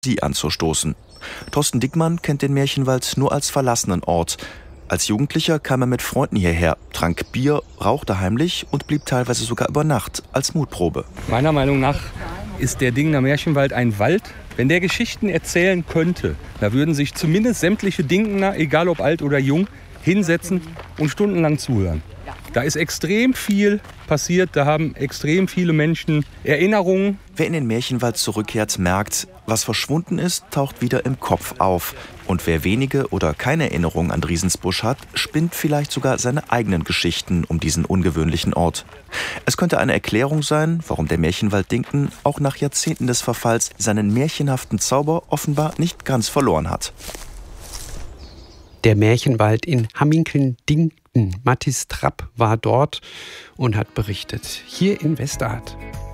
sie anzustoßen. Thorsten Dickmann kennt den Märchenwald nur als verlassenen Ort. Als Jugendlicher kam er mit Freunden hierher, trank Bier, rauchte heimlich und blieb teilweise sogar über Nacht als Mutprobe. Meiner Meinung nach ist der Dingner Märchenwald ein Wald. Wenn der Geschichten erzählen könnte, da würden sich zumindest sämtliche Dingner, egal ob alt oder jung, hinsetzen und stundenlang zuhören. Da ist extrem viel passiert, da haben extrem viele Menschen Erinnerungen. Wer in den Märchenwald zurückkehrt, merkt, was verschwunden ist, taucht wieder im Kopf auf. Und wer wenige oder keine Erinnerung an Driesensbusch hat, spinnt vielleicht sogar seine eigenen Geschichten um diesen ungewöhnlichen Ort. Es könnte eine Erklärung sein, warum der Märchenwald Dinkten auch nach Jahrzehnten des Verfalls seinen märchenhaften Zauber offenbar nicht ganz verloren hat. Der Märchenwald in Hamminkeln-Dinkten. Mathis Trapp war dort und hat berichtet. Hier in Westerhardt.